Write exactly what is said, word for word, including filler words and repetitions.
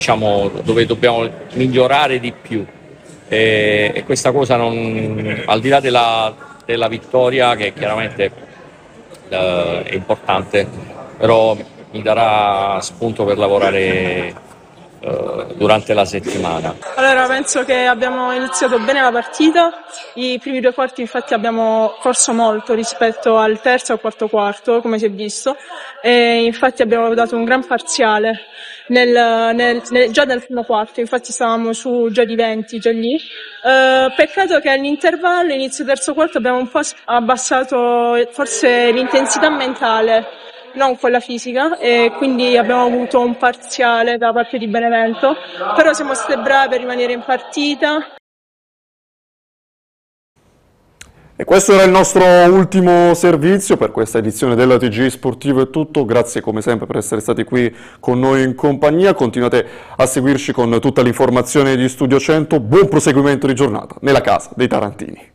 diciamo, dove dobbiamo migliorare di più e, e questa cosa non, al di là della, della vittoria che chiaramente eh, è importante, però mi darà spunto per lavorare eh, durante la settimana. Allora, penso che abbiamo iniziato bene la partita, i primi due quarti infatti abbiamo corso molto rispetto al terzo e al quarto quarto, come si è visto, e infatti abbiamo dato un gran parziale nel, nel, nel, già nel primo quarto, infatti stavamo su già di venti, già lì. Uh, peccato che all'intervallo, inizio terzo quarto, abbiamo un po' abbassato forse l'intensità mentale, non quella fisica, e quindi abbiamo avuto un parziale da parte di Benevento, però siamo state brave a rimanere in partita. E questo era il nostro ultimo servizio per questa edizione della T G Sportivo. È tutto, grazie come sempre per essere stati qui con noi in compagnia, continuate a seguirci con tutta l'informazione di Studio cento, buon proseguimento di giornata nella casa dei Tarantini.